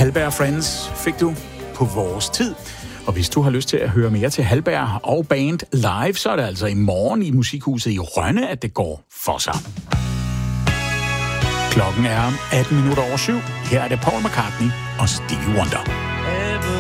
Hallberg Friends fik du på vores tid. Og hvis du har lyst til at høre mere til Hallberg og band live, så er det altså i morgen i Musikhuset i Rønne, at det går for sig. Klokken er 7:18. Her er det Paul McCartney og Stevie Wonder.